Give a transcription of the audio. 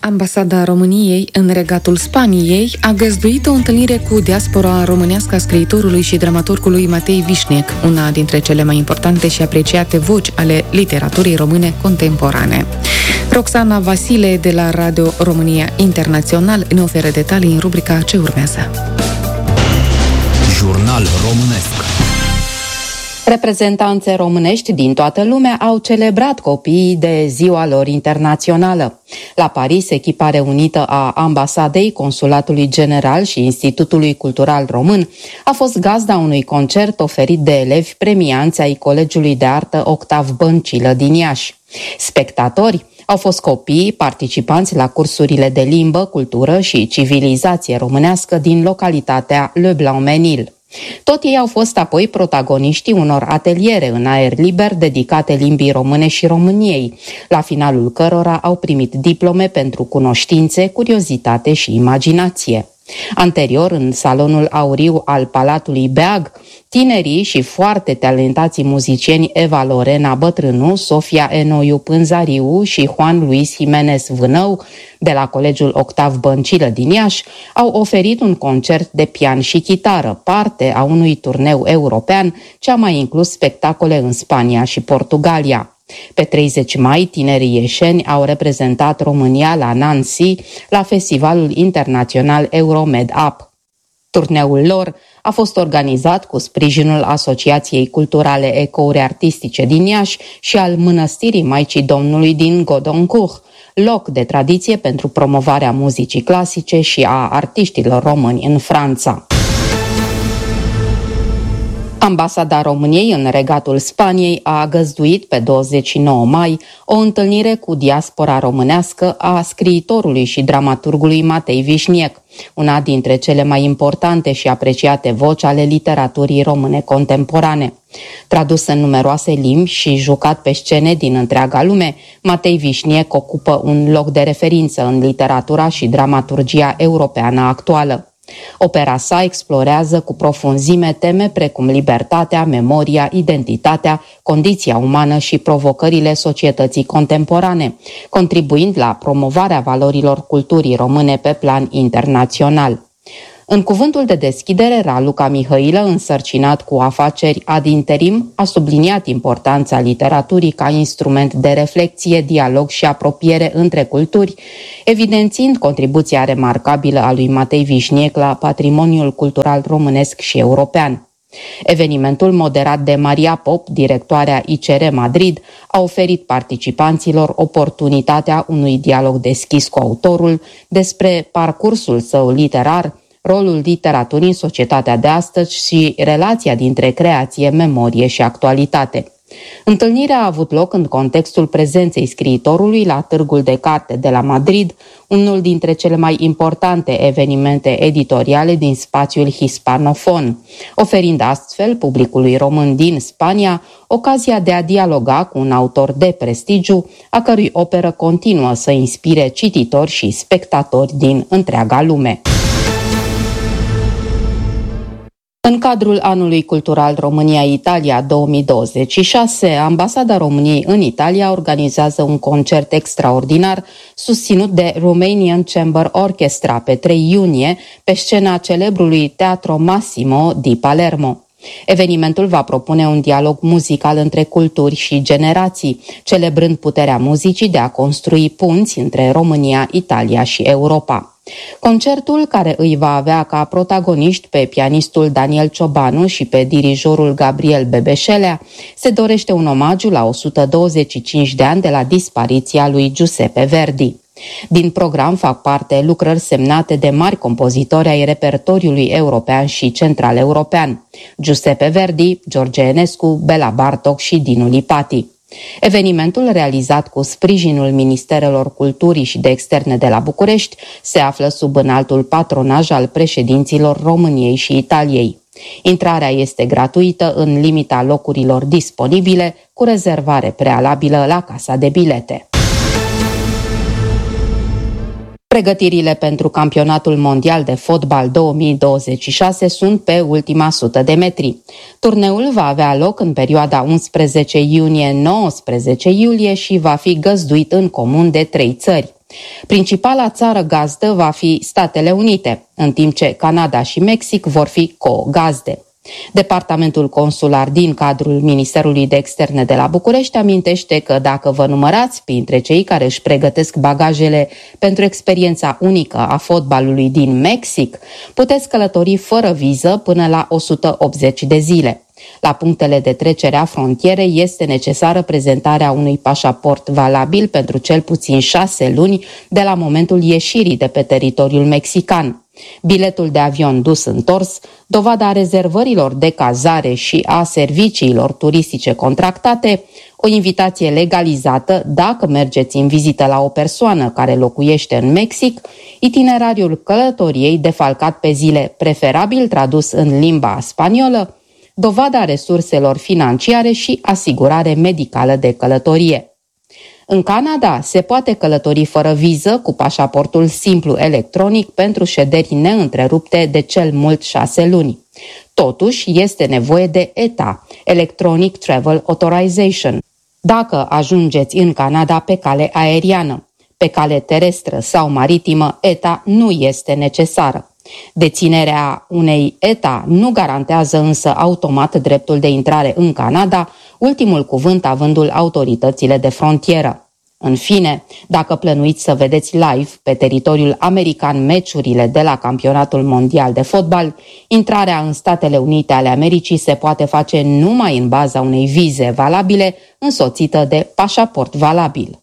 Ambasada României în Regatul Spaniei a găzduit o întâlnire cu diaspora românească a scriitorului și dramaturgului Matei Vișnec, una dintre cele mai importante și apreciate voci ale literaturii române contemporane. Roxana Vasile de la Radio România Internațional ne oferă detalii în rubrica ce urmează. Jurnal românesc. Reprezentanțe românești din toată lumea au celebrat copiii de ziua lor internațională. La Paris, echipa reunită a Ambasadei, Consulatului General și Institutului Cultural Român a fost gazda unui concert oferit de elevi premianți ai Colegiului de Artă Octav Băncilă din Iași. Spectatori au fost copii participanți la cursurile de limbă, cultură și civilizație românească din localitatea Le Blanc-Menil. Tot ei au fost apoi protagoniștii unor ateliere în aer liber dedicate limbii române și României, la finalul cărora au primit diplome pentru cunoștințe, curiozitate și imaginație. Anterior, în salonul auriu al Palatului Beag, tinerii și foarte talentații muzicieni Eva Lorena Bătrânu, Sofia Enoiu Pânzariu și Juan Luis Jimenez Vânău, de la Colegiul Octav Băncilă din Iași, au oferit un concert de pian și chitară, parte a unui turneu european ce a mai inclus spectacole în Spania și Portugalia. Pe 30 mai, tinerii ieșeni au reprezentat România la Nancy, la Festivalul Internațional Euromed Up. Turneul lor a fost organizat cu sprijinul Asociației Culturale Ecouri Artistice din Iași și al Mănăstirii Maicii Domnului din Godoncourt, loc de tradiție pentru promovarea muzicii clasice și a artiștilor români în Franța. Ambasada României în Regatul Spaniei a găzduit pe 29 mai o întâlnire cu diaspora românească a scriitorului și dramaturgului Matei Vișnec, una dintre cele mai importante și apreciate voci ale literaturii române contemporane. Tradus în numeroase limbi și jucat pe scene din întreaga lume, Matei Vișnec ocupă un loc de referință în literatura și dramaturgia europeană actuală. Opera sa explorează cu profunzime teme precum libertatea, memoria, identitatea, condiția umană și provocările societății contemporane, contribuind la promovarea valorilor culturii române pe plan internațional. În cuvântul de deschidere, Raluca Mihailă, însărcinat cu afaceri ad interim, a subliniat importanța literaturii ca instrument de reflexie, dialog și apropiere între culturi, evidențiind contribuția remarcabilă a lui Matei Vișnec la patrimoniul cultural românesc și european. Evenimentul, moderat de Maria Pop, directoarea ICR Madrid, a oferit participanților oportunitatea unui dialog deschis cu autorul despre parcursul său literar, rolul literaturii în societatea de astăzi și relația dintre creație, memorie și actualitate. Întâlnirea a avut loc în contextul prezenței scriitorului la Târgul de Carte de la Madrid, unul dintre cele mai importante evenimente editoriale din spațiul hispanofon, oferind astfel publicului român din Spania ocazia de a dialoga cu un autor de prestigiu, a cărui operă continuă să inspire cititori și spectatori din întreaga lume. În cadrul Anului Cultural România-Italia 2026, Ambasada României în Italia organizează un concert extraordinar susținut de Romanian Chamber Orchestra pe 3 iunie pe scena celebrului Teatro Massimo di Palermo. Evenimentul va propune un dialog muzical între culturi și generații, celebrând puterea muzicii de a construi punți între România, Italia și Europa. Concertul, care îi va avea ca protagoniști pe pianistul Daniel Ciobanu și pe dirijorul Gabriel Bebeșelea, se dorește un omagiu la 125 de ani de la dispariția lui Giuseppe Verdi. Din program fac parte lucrări semnate de mari compozitori ai repertoriului european și central european: Giuseppe Verdi, George Enescu, Bela Bartok și Dinu Lipati. Evenimentul, realizat cu sprijinul Ministerelor Culturii și de Externe de la București, se află sub înaltul patronaj al președinților României și Italiei. Intrarea este gratuită în limita locurilor disponibile, cu rezervare prealabilă la casa de bilete. Pregătirile pentru Campionatul Mondial de Fotbal 2026 sunt pe ultima 100 de metri. Turneul va avea loc în perioada 11 iunie-19 iulie și va fi găzduit în comun de 3 țări: Principala țară gazdă va fi Statele Unite, în timp ce Canada și Mexic vor fi co-gazde. Departamentul consular din cadrul Ministerului de Externe de la București amintește că dacă vă numărați printre cei care își pregătesc bagajele pentru experiența unică a fotbalului din Mexic, puteți călători fără viză până la 180 de zile. La punctele de trecere a frontierei este necesară prezentarea unui pașaport valabil pentru cel puțin 6 luni de la momentul ieșirii de pe teritoriul mexican. Biletul de avion dus-întors, dovada rezervărilor de cazare și a serviciilor turistice contractate, o invitație legalizată dacă mergeți în vizită la o persoană care locuiește în Mexic, itinerariul călătoriei defalcat pe zile, preferabil tradus în limba spaniolă, dovada resurselor financiare și asigurare medicală de călătorie. În Canada se poate călători fără viză cu pașaportul simplu electronic pentru șederi neîntrerupte de cel mult 6 luni. Totuși, este nevoie de ETA, Electronic Travel Authorization, dacă ajungeți în Canada pe cale aeriană. Pe cale terestră sau maritimă, ETA nu este necesară. Deținerea unei ETA nu garantează însă automat dreptul de intrare în Canada, ultimul cuvânt avându-l autoritățile de frontieră. În fine, dacă plănuiți să vedeți live pe teritoriul american meciurile de la Campionatul Mondial de Fotbal, intrarea în Statele Unite ale Americii se poate face numai în baza unei vize valabile însoțită de pașaport valabil.